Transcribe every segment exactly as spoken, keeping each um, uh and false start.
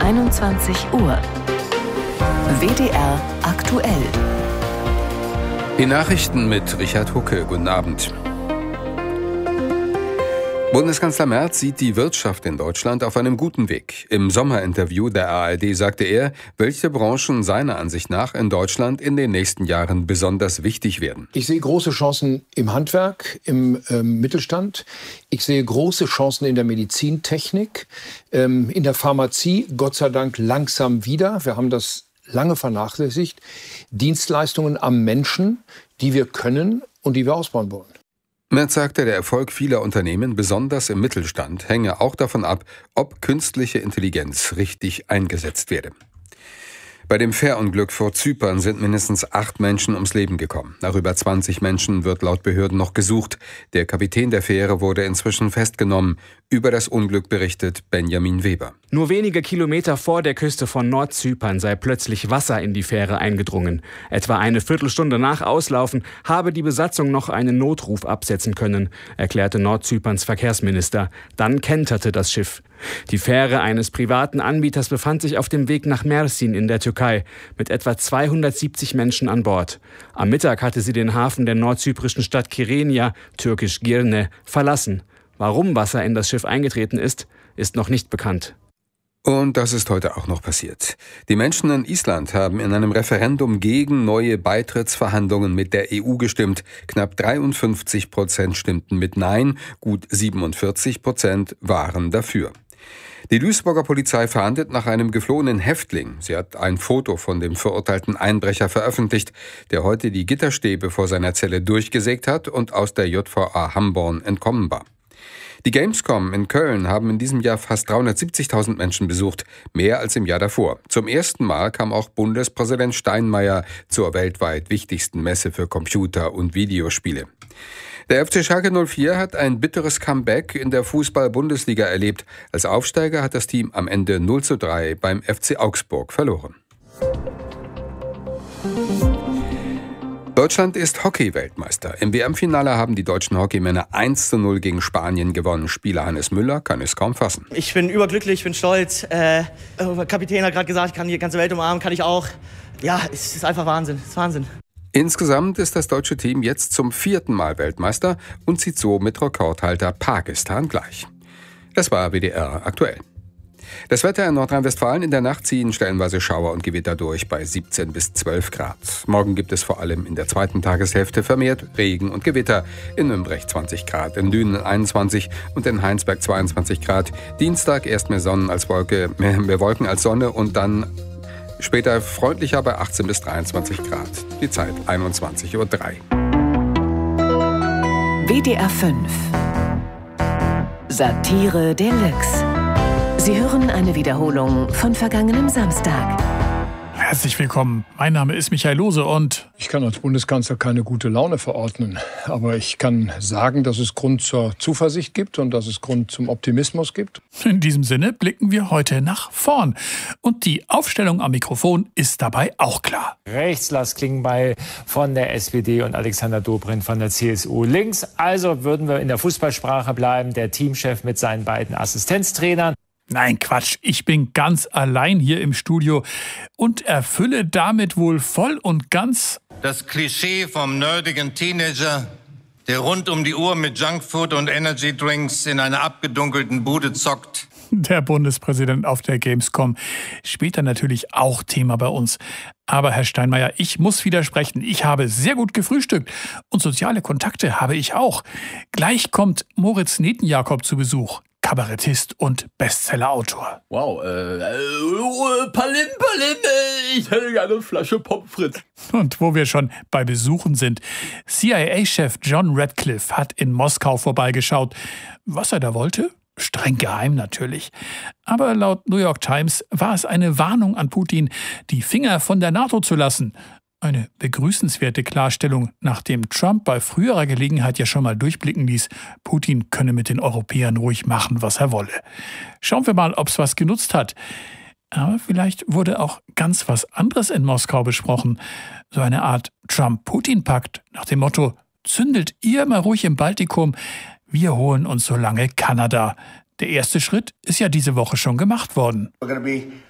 einundzwanzig Uhr. W D R aktuell. Die Nachrichten mit Richard Hucke. Guten Abend. Bundeskanzler Merz sieht die Wirtschaft in Deutschland auf einem guten Weg. Im Sommerinterview der A R D sagte er, welche Branchen seiner Ansicht nach in Deutschland in den nächsten Jahren besonders wichtig werden. Ich sehe große Chancen im Handwerk, im ähm, Mittelstand. Ich sehe große Chancen in der Medizintechnik, ähm, in der Pharmazie, Gott sei Dank langsam wieder. Wir haben das lange vernachlässigt. Dienstleistungen am Menschen, die wir können und die wir ausbauen wollen. Merz sagte, der Erfolg vieler Unternehmen, besonders im Mittelstand, hänge auch davon ab, ob künstliche Intelligenz richtig eingesetzt werde. Bei dem Fährunglück vor Zypern sind mindestens acht Menschen ums Leben gekommen. Nach über zwanzig Menschen wird laut Behörden noch gesucht. Der Kapitän der Fähre wurde inzwischen festgenommen. Über das Unglück berichtet Benjamin Weber. Nur wenige Kilometer vor der Küste von Nordzypern sei plötzlich Wasser in die Fähre eingedrungen. Etwa eine Viertelstunde nach Auslaufen habe die Besatzung noch einen Notruf absetzen können, erklärte Nordzyperns Verkehrsminister. Dann kenterte das Schiff. Die Fähre eines privaten Anbieters befand sich auf dem Weg nach Mersin in der Türkei mit etwa zweihundertsiebzig Menschen an Bord. Am Mittag hatte sie den Hafen der nordzyprischen Stadt Kyrenia, türkisch Girne, verlassen. Warum Wasser in das Schiff eingetreten ist, ist noch nicht bekannt. Und das ist heute auch noch passiert. Die Menschen in Island haben in einem Referendum gegen neue Beitrittsverhandlungen mit der E U gestimmt. Knapp dreiundfünfzig Prozent stimmten mit Nein, gut siebenundvierzig Prozent waren dafür. Die Duisburger Polizei verhandelt nach einem geflohenen Häftling. Sie hat ein Foto von dem verurteilten Einbrecher veröffentlicht, der heute die Gitterstäbe vor seiner Zelle durchgesägt hat und aus der J V A Hamborn entkommen war. Die Gamescom in Köln haben in diesem Jahr fast dreihundertsiebzigtausend Menschen besucht, mehr als im Jahr davor. Zum ersten Mal kam auch Bundespräsident Steinmeier zur weltweit wichtigsten Messe für Computer- und Videospiele. Der F C Schalke null vier hat ein bitteres Comeback in der Fußball-Bundesliga erlebt. Als Aufsteiger hat das Team am Ende null zu drei beim F C Augsburg verloren. Deutschland ist Hockey-Weltmeister. Im W M-Finale haben die deutschen Hockeymänner eins zu null gegen Spanien gewonnen. Spieler Hannes Müller kann es kaum fassen. Ich bin überglücklich, ich bin stolz. Äh, der Kapitän hat gerade gesagt, ich kann die ganze Welt umarmen, kann ich auch. Ja, es ist einfach Wahnsinn, es ist Wahnsinn. Insgesamt ist das deutsche Team jetzt zum vierten Mal Weltmeister und zieht so mit Rekordhalter Pakistan gleich. Das war W D R aktuell. Das Wetter in Nordrhein-Westfalen: in der Nacht ziehen stellenweise Schauer und Gewitter durch bei siebzehn bis zwölf Grad. Morgen gibt es vor allem in der zweiten Tageshälfte vermehrt Regen und Gewitter. In Nürnberg zwanzig Grad, in Dünen einundzwanzig und in Heinsberg zweiundzwanzig Grad. Dienstag erst mehr Sonnen als Wolke, mehr, mehr Wolken als Sonne und dann später freundlicher bei achtzehn bis dreiundzwanzig Grad. Die Zeit einundzwanzig Uhr drei. W D R fünf. Satire Deluxe. Sie hören eine Wiederholung von vergangenem Samstag. Herzlich willkommen. Mein Name ist Michael Lose und Ich kann als Bundeskanzler keine gute Laune verordnen. Aber ich kann sagen, dass es Grund zur Zuversicht gibt und dass es Grund zum Optimismus gibt. in diesem Sinne blicken wir heute nach vorn. Und die Aufstellung am Mikrofon ist dabei auch klar. Rechts Lars Klingbeil von der S P D und Alexander Dobrindt von der C S U. Links also würden wir in der Fußballsprache bleiben, der Teamchef mit seinen beiden Assistenztrainern. Nein, Quatsch, ich bin ganz allein hier im Studio und erfülle damit wohl voll und ganz das Klischee vom nerdigen Teenager, der rund um die Uhr mit Junkfood und Energydrinks in einer abgedunkelten Bude zockt. Der Bundespräsident auf der Gamescom. Später natürlich auch Thema bei uns. Aber Herr Steinmeier, ich muss widersprechen. Ich habe sehr gut gefrühstückt und soziale Kontakte habe ich auch. Gleich kommt Moritz Netenjakob zu Besuch. Kabarettist und Bestsellerautor. Wow, äh, äh, Palim, Palim, äh, ich hätte gerne eine Flasche Pommes frites. Und wo wir schon bei Besuchen sind, C I A-Chef John Radcliffe hat in Moskau vorbeigeschaut. Was er da wollte? Streng geheim natürlich. Aber laut New York Times war es eine Warnung an Putin, die Finger von der NATO zu lassen. Eine begrüßenswerte Klarstellung, nachdem Trump bei früherer Gelegenheit ja schon mal durchblicken ließ, Putin könne mit den Europäern ruhig machen, was er wolle. Schauen wir mal, ob es was genutzt hat. Aber vielleicht wurde auch ganz was anderes in Moskau besprochen. So eine Art Trump-Putin-Pakt nach dem Motto: Zündelt ihr mal ruhig im Baltikum, wir holen uns so lange Kanada. Der erste Schritt ist ja diese Woche schon gemacht worden. We're gonna be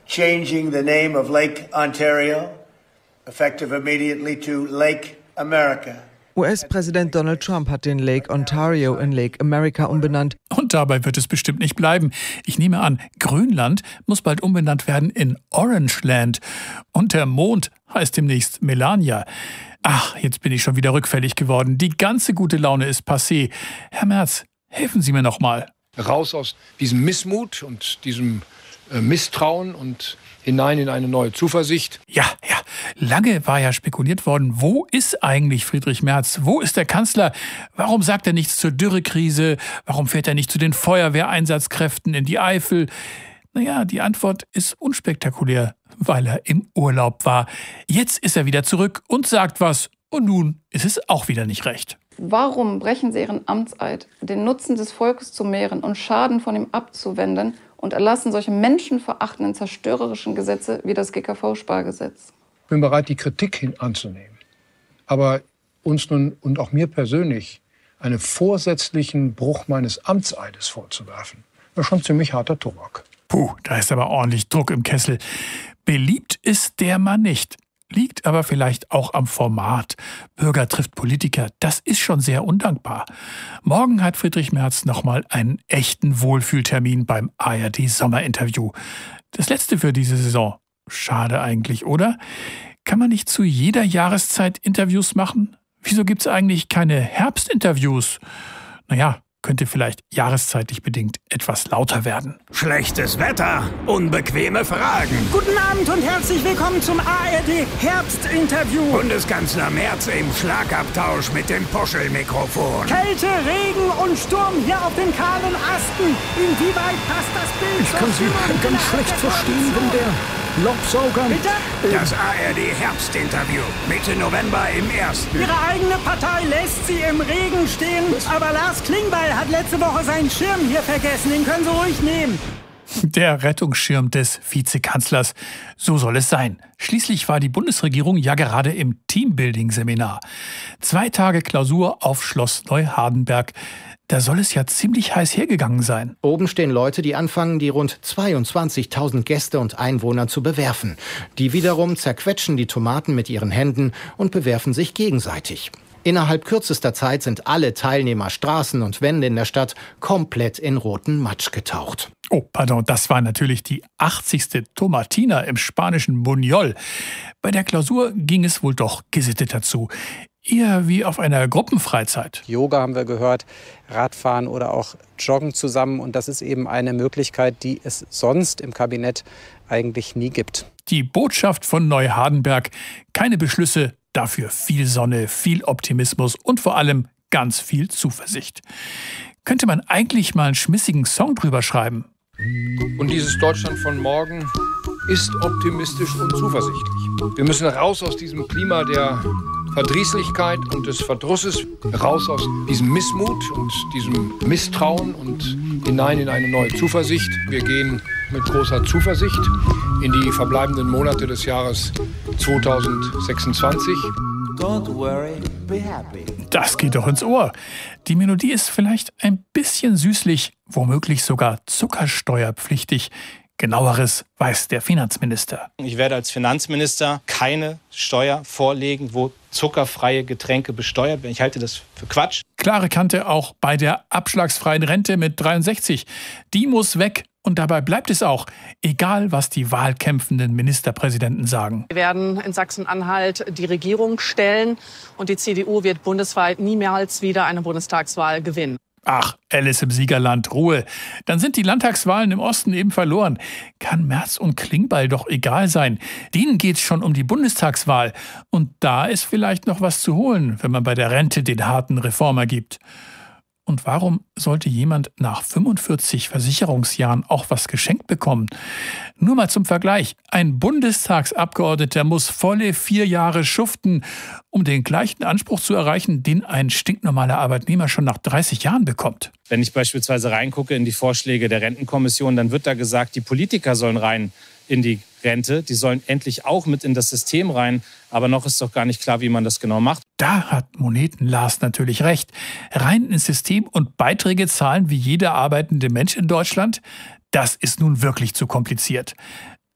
changing the name of Lake Ontario, effective immediately to Lake America. U S-Präsident Donald Trump hat den Lake Ontario in Lake America umbenannt. Und dabei wird es bestimmt nicht bleiben. Ich nehme an, Grönland muss bald umbenannt werden in Orange Land. Und der Mond heißt demnächst Melania. Ach, jetzt bin ich schon wieder rückfällig geworden. Die ganze gute Laune ist passé. Herr Merz, helfen Sie mir noch mal. Raus aus diesem Missmut und diesem äh, Misstrauen und hinein in eine neue Zuversicht. Ja, ja, lange war ja spekuliert worden, wo ist eigentlich Friedrich Merz? Wo ist der Kanzler? Warum sagt er nichts zur Dürrekrise? Warum fährt er nicht zu den Feuerwehreinsatzkräften in die Eifel? Naja, die Antwort ist unspektakulär, weil er im Urlaub war. Jetzt ist er wieder zurück und sagt was. Und nun ist es auch wieder nicht recht. Warum brechen Sie Ihren Amtseid, den Nutzen des Volkes zu mehren und Schaden von ihm abzuwenden, und erlassen solche menschenverachtenden, zerstörerischen Gesetze wie das G K V-Spargesetz? Ich bin bereit, die Kritik hin anzunehmen. Aber uns nun und auch mir persönlich einen vorsätzlichen Bruch meines Amtseides vorzuwerfen, das ist schon ziemlich harter Tobak. Puh, da ist aber ordentlich Druck im Kessel. Beliebt ist der Mann nicht. Liegt aber vielleicht auch am Format. Bürger trifft Politiker, das ist schon sehr undankbar. Morgen hat Friedrich Merz nochmal einen echten Wohlfühltermin beim A R D-Sommerinterview. Das letzte für diese Saison. Schade eigentlich, oder? Kann man nicht zu jeder Jahreszeit Interviews machen? Wieso gibt's eigentlich keine Herbstinterviews? Naja, könnte vielleicht jahreszeitlich bedingt etwas lauter werden. Schlechtes Wetter, unbequeme Fragen. Guten Abend und herzlich willkommen zum A R D Herbstinterview. Bundeskanzler Merz im Schlagabtausch mit dem Puschelmikrofon. Kälte, Regen und Sturm hier auf den kahlen Asten. Inwieweit passt das Bild? Ich kann Sie ganz schlecht verstehen, wenn der Laubsauger... Bitte? Das A R D Herbstinterview. Mitte November im ersten. Ihre eigene Partei lässt Sie im Regen stehen. Aber Lars Klingbeil hat letzte Woche seinen Schirm hier vergessen. Den können Sie ruhig nehmen. Der Rettungsschirm des Vizekanzlers. So soll es sein. Schließlich war die Bundesregierung ja gerade im Teambuilding-Seminar. Zwei Tage Klausur auf Schloss Neuhardenberg. Da soll es ja ziemlich heiß hergegangen sein. Oben stehen Leute, die anfangen, die rund zweiundzwanzigtausend Gäste und Einwohner zu bewerfen. Die wiederum zerquetschen die Tomaten mit ihren Händen und bewerfen sich gegenseitig. Innerhalb kürzester Zeit sind alle Teilnehmer, Straßen und Wände in der Stadt komplett in roten Matsch getaucht. Oh, pardon, das war natürlich die achtzigste Tomatina im spanischen Buñol. Bei der Klausur ging es wohl doch gesitteter zu. Eher wie auf einer Gruppenfreizeit. Yoga haben wir gehört, Radfahren oder auch Joggen zusammen. Und das ist eben eine Möglichkeit, die es sonst im Kabinett eigentlich nie gibt. Die Botschaft von Neuhardenberg: keine Beschlüsse, dafür viel Sonne, viel Optimismus und vor allem ganz viel Zuversicht. Könnte man eigentlich mal einen schmissigen Song drüber schreiben? Und dieses Deutschland von morgen ist optimistisch und zuversichtlich. Wir müssen raus aus diesem Klima der Verdrießlichkeit und des Verdrusses, raus aus diesem Missmut und diesem Misstrauen und hinein in eine neue Zuversicht. Wir gehen mit großer Zuversicht in die verbleibenden Monate des Jahres zweitausendsechsundzwanzig. Don't worry, be happy. Das geht doch ins Ohr. Die Melodie ist vielleicht ein bisschen süßlich, womöglich sogar zuckersteuerpflichtig. Genaueres weiß der Finanzminister. Ich werde als Finanzminister keine Steuer vorlegen, wo zuckerfreie Getränke besteuert werden. Ich halte das für Quatsch. Klare Kante auch bei der abschlagsfreien Rente mit dreiundsechzig. Die muss weg. Und dabei bleibt es auch, egal was die wahlkämpfenden Ministerpräsidenten sagen. Wir werden in Sachsen-Anhalt die Regierung stellen und die C D U wird bundesweit niemals wieder eine Bundestagswahl gewinnen. Ach, Alice im Siegerland, Ruhe. Dann sind die Landtagswahlen im Osten eben verloren. Kann Merz und Klingbeil doch egal sein. Denen geht's schon um die Bundestagswahl. Und da ist vielleicht noch was zu holen, wenn man bei der Rente den harten Reformer gibt. Und warum sollte jemand nach fünfundvierzig Versicherungsjahren auch was geschenkt bekommen? Nur mal zum Vergleich. Ein Bundestagsabgeordneter muss volle vier Jahre schuften, um den gleichen Anspruch zu erreichen, den ein stinknormaler Arbeitnehmer schon nach dreißig Jahren bekommt. Wenn ich beispielsweise reingucke in die Vorschläge der Rentenkommission, dann wird da gesagt, die Politiker sollen rein in die Rente. Die sollen endlich auch mit in das System rein. Aber noch ist doch gar nicht klar, wie man das genau macht. Da hat Moneten-Lars natürlich recht. Rein ins System und Beiträge zahlen wie jeder arbeitende Mensch in Deutschland? Das ist nun wirklich zu kompliziert.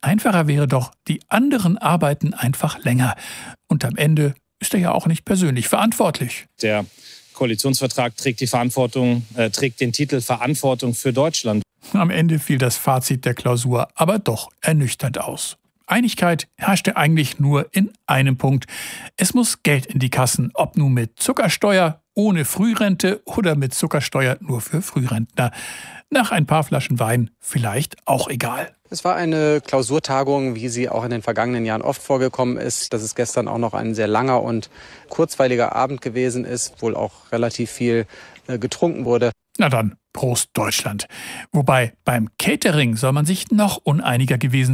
Einfacher wäre doch, die anderen arbeiten einfach länger. Und am Ende ist er ja auch nicht persönlich verantwortlich. Der Koalitionsvertrag trägt die Verantwortung, äh, trägt den Titel Verantwortung für Deutschland. Am Ende fiel das Fazit der Klausur aber doch ernüchternd aus. Einigkeit herrschte eigentlich nur in einem Punkt. Es muss Geld in die Kassen, ob nun mit Zuckersteuer, ohne Frührente oder mit Zuckersteuer nur für Frührentner. Nach ein paar Flaschen Wein vielleicht auch egal. Es war eine Klausurtagung, wie sie auch in den vergangenen Jahren oft vorgekommen ist. Dass es gestern auch noch ein sehr langer und kurzweiliger Abend gewesen ist, wohl auch relativ viel äh, getrunken wurde. Na dann, Prost Deutschland. Wobei beim Catering soll man sich noch uneiniger gewesen